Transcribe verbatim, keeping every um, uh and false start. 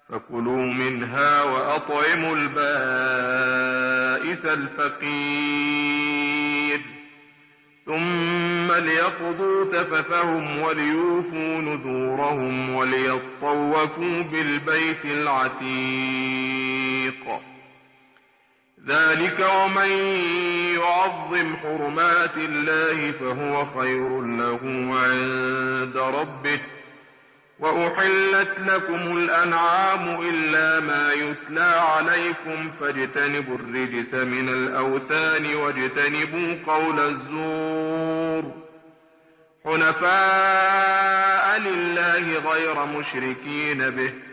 فكلوا منها وأطعموا البائس الفقير ثم ليقضوا تفثهم وليوفوا نذورهم وليطوفوا بالبيت العتيق. ذلك ومن يعظم حرمات الله فهو خير له عند ربه. وأحلت لكم الأنعام إلا ما يتلى عليكم فاجتنبوا الرجس من الأوثان واجتنبوا قول الزور حنفاء لله غير مشركين به